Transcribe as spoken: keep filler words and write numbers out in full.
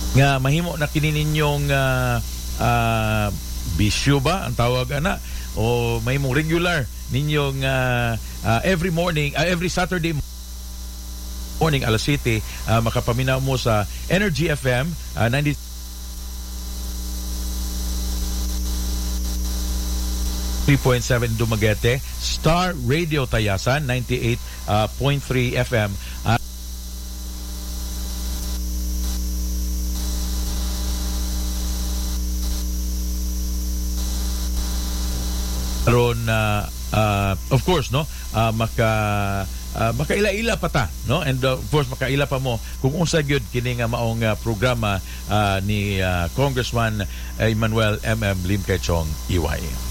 nga mahimo na kini ninyong uh, uh, bisyo ba ang tawag ana o mahimong regular ninyong uh, uh, every morning uh, every Saturday morning alas siyete uh, makapaminaw mo sa Energy F M uh, ninety-three point seven Dumaguete, Star Radio Tayasan ninety-eight point three F M. Uh, Karon uh, uh, of course no uh, maka uh, makaila-ila pa ta no and uh, of course makaila pa mo kung unsa gyud kini nga maong uh, programa uh, ni uh, Congressman Emmanuel M M Lim Kay Chong E Y.